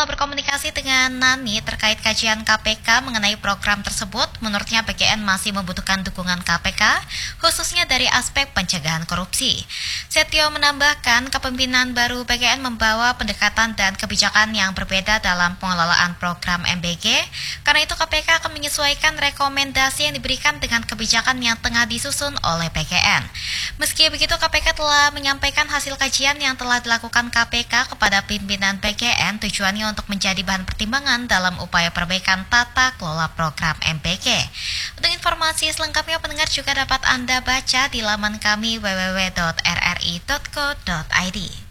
telah berkomunikasi dengan Nani terkait kajian KPK mengenai program tersebut. Menurutnya BKN masih membutuhkan dukungan KPK, khususnya dari aspek pencegahan korupsi. Setio menambahkan kepemimpinan baru BKN membawa pendekatan dan kebijakan yang berbeda dalam pengelolaan program MBG. Karena itu KPK akan menyesuaikan rekomendasi yang diberikan dengan kebijakan yang tengah disusun oleh BKN. Meski begitu, KPK telah menyampaikan hasil kajian yang telah dilakukan KPK kepada pimpinan BKN, tujuannya untuk menjadi bahan pertimbangan dalam upaya perbaikan tata kelola program MBG. Untuk informasi selengkapnya, pendengar juga dapat Anda baca di laman kami www.rri.co.id.